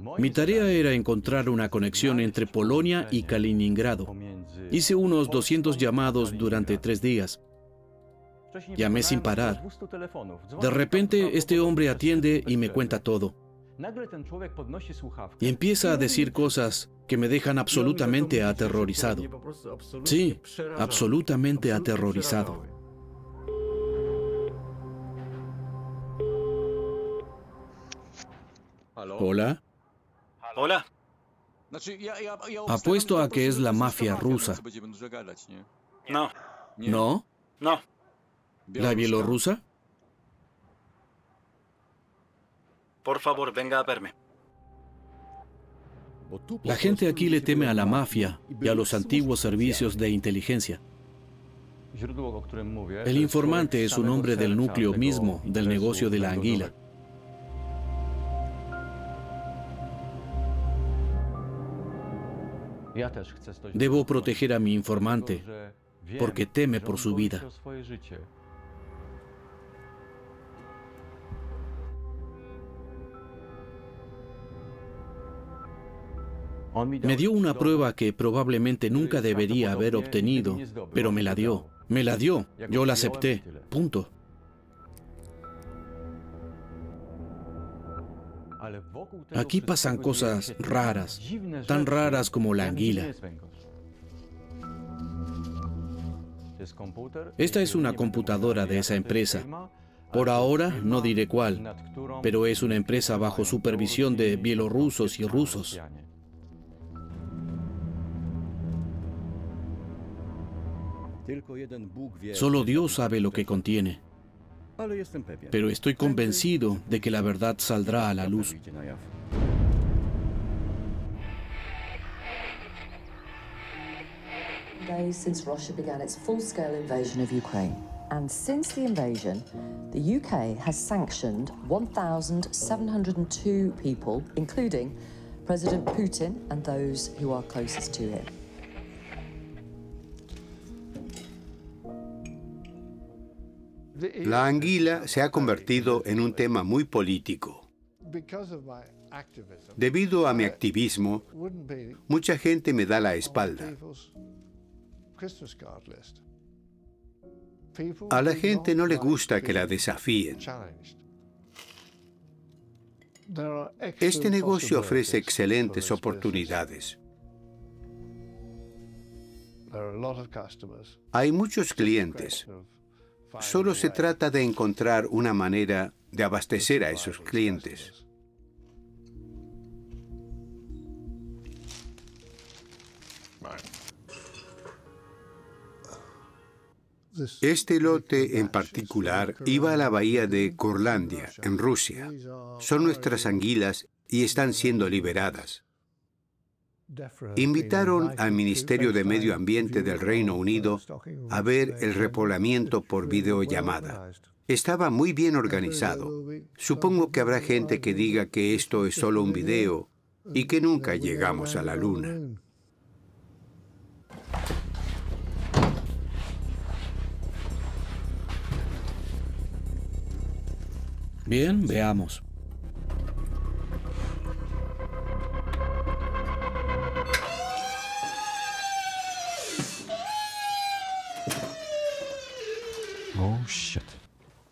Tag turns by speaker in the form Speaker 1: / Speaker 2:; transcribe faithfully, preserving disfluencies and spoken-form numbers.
Speaker 1: Mi tarea era encontrar una conexión entre Polonia y Kaliningrado. Hice unos doscientos llamados durante tres días. Llamé sin parar. De repente, este hombre atiende y me cuenta todo. Y empieza a decir cosas que me dejan absolutamente aterrorizado. Sí, absolutamente aterrorizado. ¿Hola?
Speaker 2: Hola.
Speaker 1: Apuesto a que es la mafia rusa.
Speaker 2: No,
Speaker 1: ¿No?
Speaker 2: no.
Speaker 1: ¿La bielorrusa?
Speaker 2: Por favor, venga a verme.
Speaker 1: La gente aquí le teme a la mafia y a los antiguos servicios de inteligencia. El informante es un hombre del núcleo mismo del negocio de la anguila. Debo proteger a mi informante porque teme por su vida. Me dio una prueba que probablemente nunca debería haber obtenido, pero me la dio. Me la dio. Yo la acepté. Punto. Aquí pasan cosas raras, tan raras como la anguila. Esta es una computadora de esa empresa. Por ahora no diré cuál, pero es una empresa bajo supervisión de bielorrusos y rusos. Solo Dios sabe lo que contiene. Pero estoy convencido de que la verdad saldrá a la luz.
Speaker 3: Days since Russia began its full-scale invasion of Ukraine. And since the invasion, the U K has sanctioned one thousand seven hundred two people, including President Putin and those who are closest to him.
Speaker 4: La anguila se ha convertido en un tema muy político. Debido a mi activismo, mucha gente me da la espalda. A la gente no le gusta que la desafíen. Este negocio ofrece excelentes oportunidades. Hay muchos clientes. Solo se trata de encontrar una manera de abastecer a esos clientes. Este lote en particular iba a la bahía de Curlandia, en Rusia. Son nuestras anguilas y están siendo liberadas. Invitaron al Ministerio de Medio Ambiente del Reino Unido a ver el repoblamiento por videollamada. Estaba muy bien organizado. Supongo que habrá gente que diga que esto es solo un video y que nunca llegamos a la Luna.
Speaker 1: Bien, veamos.